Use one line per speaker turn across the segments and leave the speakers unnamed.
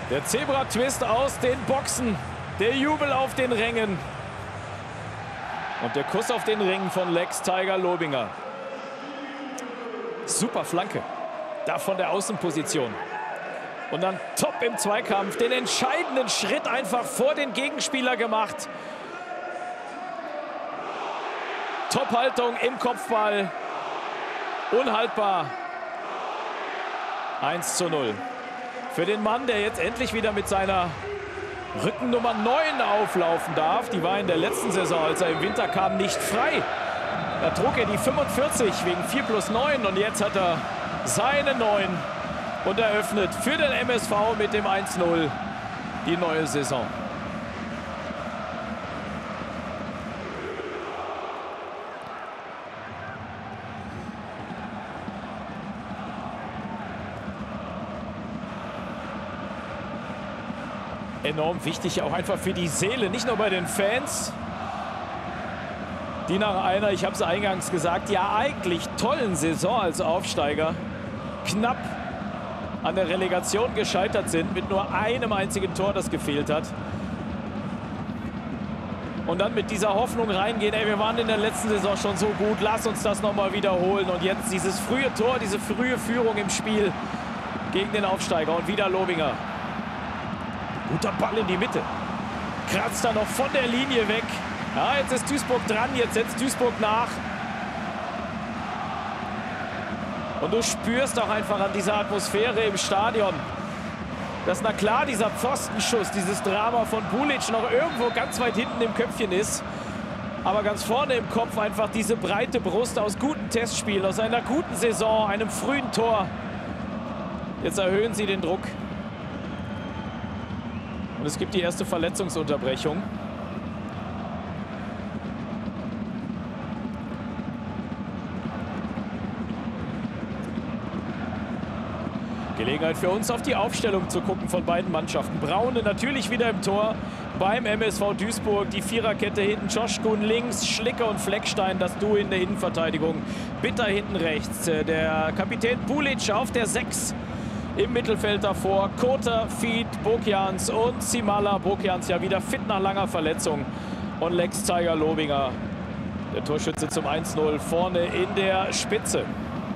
Der Zebra-Twist aus den Boxen. Der Jubel auf den Rängen. Und der Kuss auf den Ring von Lex Tiger Lobinger. Super Flanke. Da von der Außenposition. Und dann top im Zweikampf. Den entscheidenden Schritt einfach vor den Gegenspieler gemacht. Top-Haltung im Kopfball. Unhaltbar. 1:0. Für den Mann, der jetzt endlich wieder mit seiner Rückennummer 9 auflaufen darf. Die war in der letzten Saison, als er im Winter kam, nicht frei. Da trug er die 45 wegen 4+9 und jetzt hat er seine 9 und eröffnet für den MSV mit dem 1:0 die neue Saison. Enorm wichtig, auch einfach für die Seele, nicht nur bei den Fans, die nach einer, ich habe es eingangs gesagt, ja eigentlich tollen Saison als Aufsteiger knapp an der Relegation gescheitert sind, mit nur einem einzigen Tor, das gefehlt hat. Und dann mit dieser Hoffnung reingehen, ey, wir waren in der letzten Saison schon so gut, lass uns das nochmal wiederholen. Und jetzt dieses frühe Tor, diese frühe Führung im Spiel gegen den Aufsteiger und wieder Lobinger. Guter Ball in die Mitte. Kratzt da noch von der Linie weg. Ja, jetzt ist Duisburg dran, jetzt setzt Duisburg nach. Und du spürst auch einfach an dieser Atmosphäre im Stadion, dass na klar dieser Pfostenschuss, dieses Drama von Bulic noch irgendwo ganz weit hinten im Köpfchen ist. Aber ganz vorne im Kopf einfach diese breite Brust aus guten Testspielen, aus einer guten Saison, einem frühen Tor. Jetzt erhöhen sie den Druck. Und es gibt die erste Verletzungsunterbrechung. Gelegenheit für uns, auf die Aufstellung zu gucken von beiden Mannschaften. Braune natürlich wieder im Tor beim MSV Duisburg. Die Viererkette hinten, Joschkun links, Schlicker und Fleckstein, das Duo in der Innenverteidigung. Bitter hinten rechts. Der Kapitän Bulic auf der 6. Im Mittelfeld davor Kota, Fied, Bokjans und Simala. Bokjans ja wieder fit nach langer Verletzung. Und Lex Tiger Lobinger, der Torschütze zum 1:0, vorne in der Spitze.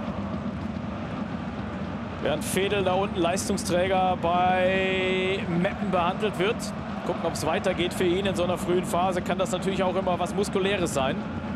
Während Fedel da unten Leistungsträger bei Meppen behandelt wird. Gucken, ob es weitergeht für ihn in so einer frühen Phase. Kann das natürlich auch immer was Muskuläres sein.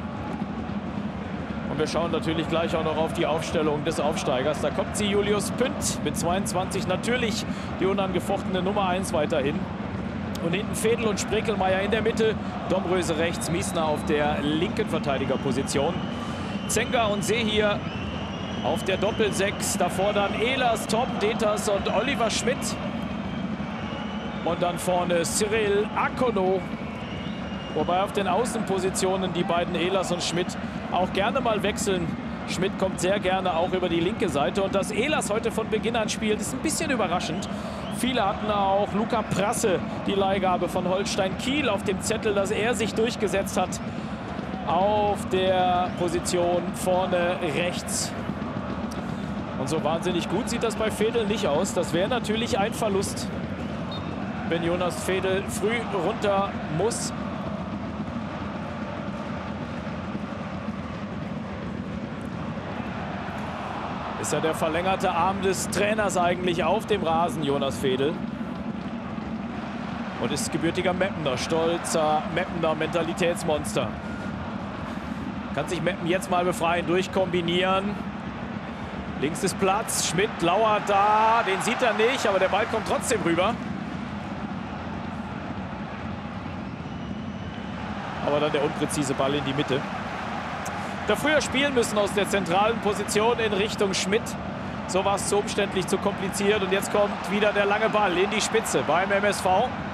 Und wir schauen natürlich gleich auch noch auf die Aufstellung des Aufsteigers. Da kommt sie, Julius Pünd mit 22. Natürlich die unangefochtene Nummer 1 weiterhin. Und hinten Fedel und Sprekelmeier in der Mitte. Domröse rechts, Miesner auf der linken Verteidigerposition. Zenga und Sehir auf der Doppel-6. Davor dann Ehlers, Torben Deters und Oliver Schmidt. Und dann vorne Cyril Akono. Wobei auf den Außenpositionen die beiden Ehlers und Schmidt auch gerne mal wechseln. Schmidt kommt sehr gerne auch über die linke Seite. Und dass Ehlers heute von Beginn an spielt, ist ein bisschen überraschend. Viele hatten auch Luca Prasse, die Leihgabe von Holstein Kiel, auf dem Zettel, dass er sich durchgesetzt hat auf der Position vorne rechts. Und so wahnsinnig gut sieht das bei Fedel nicht aus. Das wäre natürlich ein Verlust, wenn Jonas Fedel früh runter muss. Ist ja der verlängerte Arm des Trainers eigentlich auf dem Rasen, Jonas Fedel. Und ist gebürtiger Meppener, stolzer Meppener Mentalitätsmonster. Kann sich Meppen jetzt mal befreien, durchkombinieren. Links ist Platz, Schmidt lauert da, den sieht er nicht, aber der Ball kommt trotzdem rüber. Aber dann der unpräzise Ball in die Mitte. Da früher spielen müssen aus der zentralen Position in Richtung Schmidt. So war es zu umständlich, zu kompliziert. Und jetzt kommt wieder der lange Ball in die Spitze beim MSV.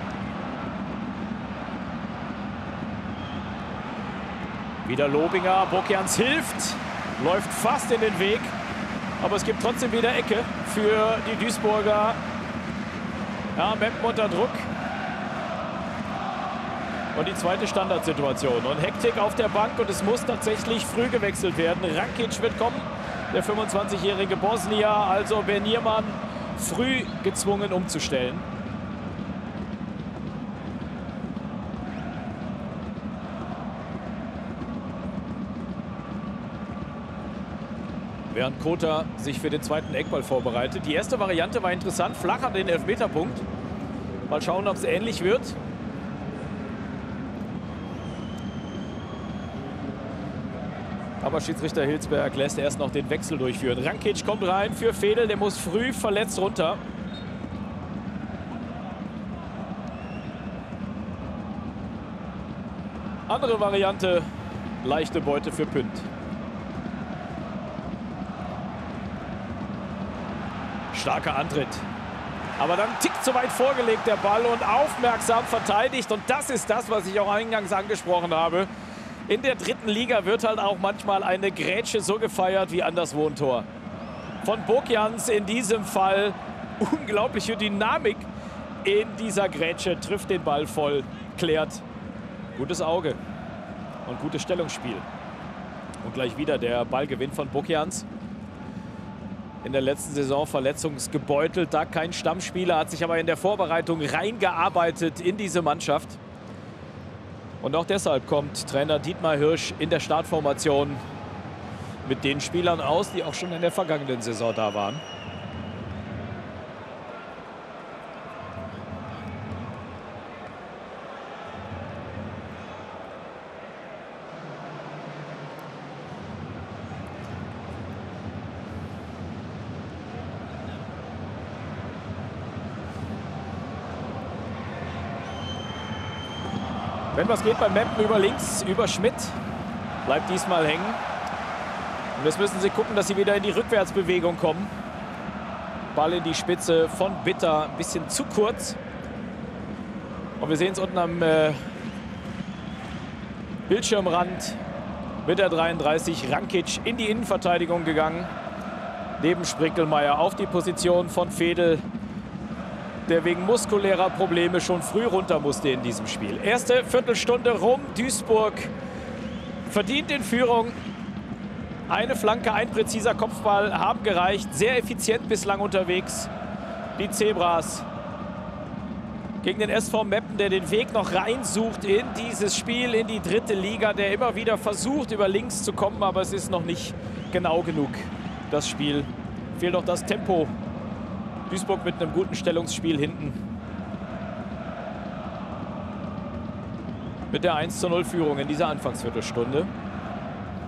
Wieder Lobinger, Bokjans hilft, läuft fast in den Weg. Aber es gibt trotzdem wieder Ecke für die Duisburger. Ja, Meppen unter Druck. Und die zweite Standardsituation. Und Hektik auf der Bank und es muss tatsächlich früh gewechselt werden. Rankic wird kommen, der 25-jährige Bosnier. Also Benirman früh gezwungen umzustellen. Während Kota sich für den zweiten Eckball vorbereitet. Die erste Variante war interessant, flach an den Elfmeterpunkt. Mal schauen, ob es ähnlich wird. Aber Schiedsrichter Hilsberg lässt erst noch den Wechsel durchführen. Rankic kommt rein für Fedel, der muss früh verletzt runter. Andere Variante, leichte Beute für Pünd. Starker Antritt. Aber dann einen Tick zu weit vorgelegt der Ball und aufmerksam verteidigt. Und das ist das, was ich auch eingangs angesprochen habe. In der dritten Liga wird halt auch manchmal eine Grätsche so gefeiert wie anderswo ein Tor. Von Bokjans in diesem Fall unglaubliche Dynamik in dieser Grätsche. Trifft den Ball voll, klärt. Gutes Auge und gutes Stellungsspiel. Und gleich wieder der Ballgewinn von Bokjans. In der letzten Saison verletzungsgebeutelt, da kein Stammspieler, hat sich aber in der Vorbereitung reingearbeitet in diese Mannschaft. Und auch deshalb kommt Trainer Dietmar Hirsch in der Startformation mit den Spielern aus, die auch schon in der vergangenen Saison da waren. Wenn was geht beim Meppen über links, über Schmidt. Bleibt diesmal hängen. Und jetzt müssen sie gucken, dass sie wieder in die Rückwärtsbewegung kommen. Ball in die Spitze von Bitter. Ein bisschen zu kurz. Und wir sehen es unten am Bildschirmrand. Mit der 33 Rankic in die Innenverteidigung gegangen. Neben Sprickelmeier auf die Position von Fedel, der wegen muskulärer Probleme schon früh runter musste in diesem Spiel. Erste Viertelstunde rum. Duisburg verdient in Führung. Eine Flanke, ein präziser Kopfball haben gereicht. Sehr effizient bislang unterwegs. Die Zebras gegen den SV Meppen, der den Weg noch reinsucht in dieses Spiel, in die dritte Liga, der immer wieder versucht, über links zu kommen, aber es ist noch nicht genau genug, das Spiel. Fehlt noch das Tempo. Duisburg mit einem guten Stellungsspiel hinten. Mit der 1:0 Führung in dieser Anfangsviertelstunde.